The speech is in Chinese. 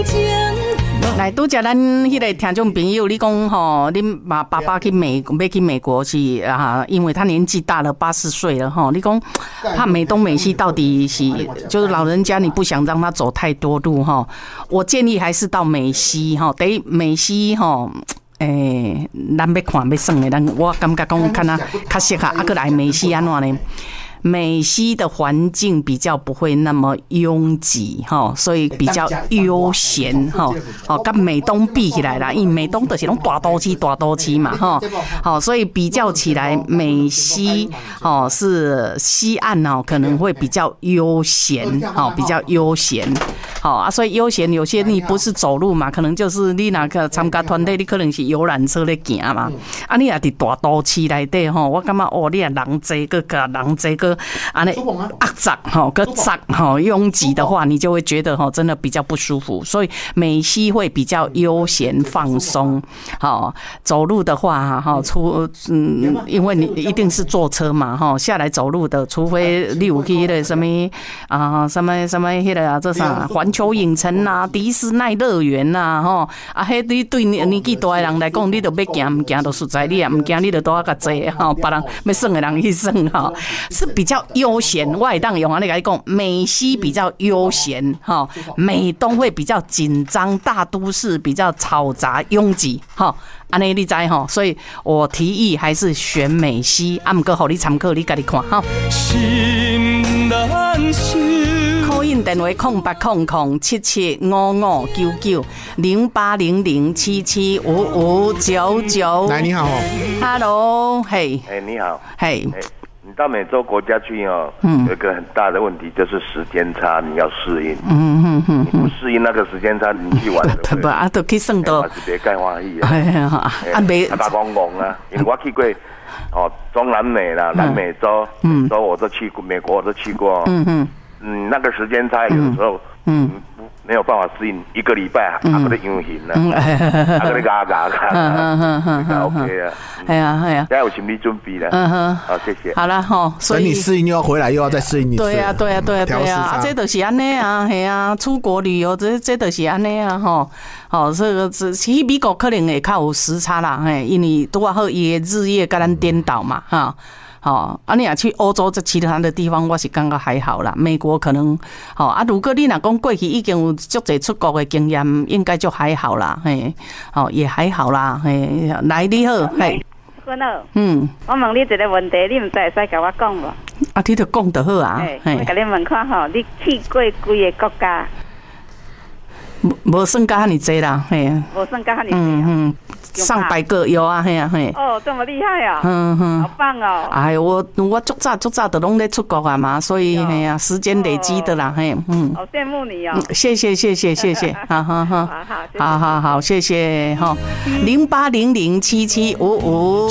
来，拄则咱迄个听众朋友，你讲吼，恁爸爸去要去美国是啊，因为他年纪大了，80岁了吼。你讲怕美东美西到底是就是老人家，你不想让他走太多路哈。我建议还是到美西哈，等于美西哈。咱要看要算的，我感觉讲看啊较适合，过来美西安怎呢？美西的环境比较不会那么拥挤哈，所以比较悠闲哈。好，跟美东比起来啦，因为美东就是那种大都市嘛哈。好，所以比较起来，美西哦是西岸哦可能会比较悠闲，好，比较悠闲。好啊，所以悠闲有些你不是走路嘛，可能就是你那个参加团队，你可能是游览车咧行嘛。啊，你也伫大都市内底吼，我感觉哦，你也人济个人济个。安尼压杂吼，个杂吼拥挤的话，你就会觉得吼真的比较不舒服。所以美西会比较悠闲放松。好，走路的话哈，因为你一定是坐车嘛哈，下来走路的，除非你有去迄个什么迄个啊，这啥环球影城啊、迪士尼乐园呐吼啊，迄你对年纪大的人来讲，你都要行，唔行都实在，你也唔行，你就多个坐吼，别人要算的人去算哈，是比较悠闲。我会当用安尼来讲，美西比较悠闲哈，美东会比较紧张，大都市比较嘈杂拥挤哈。安尼你知吼，所以我提议还是选美西，啊，唔过互你参考，你家己看哈。call in 電話08007755990800775599。 來，你好 ，Hello， 嘿， 你好， 嘿， 你到美洲国家去哦，有一个很大的问题就是时间差，你要适应。你不适应那个时间差，你去玩不啊，都去算到， 是别介欢喜啊。 没， 大公公啊，因为我去过哦，中南美啦，南美洲，洲我都去过，美国我都去过。那个时间差有的时候，没有办法适应1个禮拜啊，嗰啲樣型啊，嗰啲嘎，OK 啊， 係啊， 現在有心理準備了，好，謝謝。 好了哈，所以等你適應又要回來，又要再適應一次。 對啊，這就是安尼啊，係啊，出國旅遊這就是安尼啊，吼，好，這個其實美國可能會較有時差啦，嘿，因為拄啊好伊日夜跟咱顛倒嘛，哈。好，啊，你也去歐洲這其他的地方，我是感覺還好啦。美國可能，好啊，如果你若講過去已經有足濟出國的經驗，應該就還好啦，嘿，好也還好啦，嘿，來你好，嘿， 君好，我問你一個問題，你唔知會使甲我講無？ 啊，你就講就好啊， 嘿，我甲你問看吼，你去過幾個國家？ 無算甲遐尼濟啦，嘿， 無算甲遐尼濟。 上百個有啊，嘿啊，嘿。 哦，這麼厲害啊！好棒哦！ 哎，我足早都攏在出國啊嘛，所以嘿啊，時間累積的啦，嘿， 好羨慕你哦！ 謝謝，好，謝謝哈，08007755。